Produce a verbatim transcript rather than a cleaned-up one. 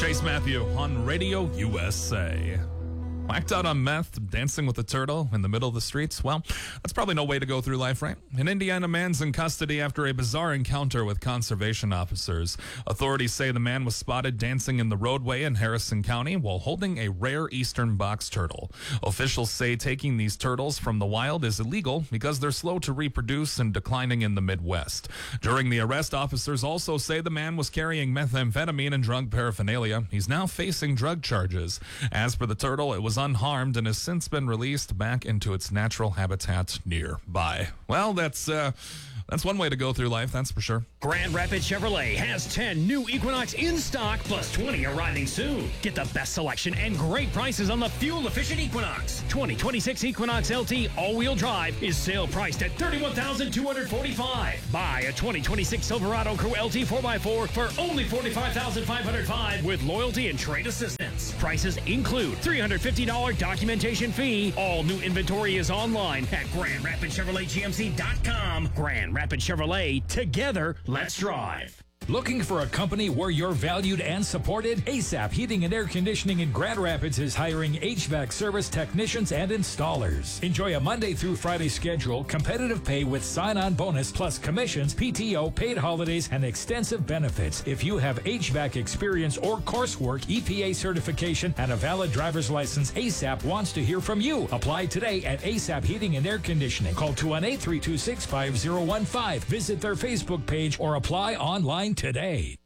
Chase Matthew on Radio U S A. Whacked out on meth, dancing with a turtle in the middle of the streets? Well, that's probably no way to go through life, right? An Indiana man's in custody after a bizarre encounter with conservation officers. Authorities say the man was spotted dancing in the roadway in Harrison County while holding a rare eastern box turtle. Officials say taking these turtles from the wild is illegal because they're slow to reproduce and declining in the Midwest. During the arrest, officers also say the man was carrying methamphetamine and drug paraphernalia. He's now facing drug charges. As for the turtle, it was unharmed and has since been released back into its natural habitat nearby. Well, that's uh, that's one way to go through life, that's for sure. Grand Rapids Chevrolet has ten new Equinox in stock, plus twenty arriving soon. Get the best selection and great prices on the fuel-efficient Equinox. twenty twenty-six Equinox L T all-wheel drive is sale priced at thirty-one thousand two hundred forty-five dollars. Buy a twenty twenty-six Silverado Crew L T four by four for only forty-five thousand five hundred five dollars with loyalty and trade assistance. Prices include three hundred fifty dollars documentation fee. All new inventory is online at Grand Rapids Chevrolet G M C dot com. Grand Rapids Chevrolet, together, let's drive. Looking for a company where you're valued and supported? ASAP Heating and Air Conditioning in Grand Rapids is hiring H V A C service technicians and installers. Enjoy a Monday through Friday schedule, competitive pay with sign-on bonus, plus commissions, P T O, paid holidays, and extensive benefits. If you have H V A C experience or coursework, E P A certification, and a valid driver's license, ASAP wants to hear from you. Apply today at ASAP Heating and Air Conditioning. Call two one eight, three two six, five zero one five. Visit their Facebook page or apply online today.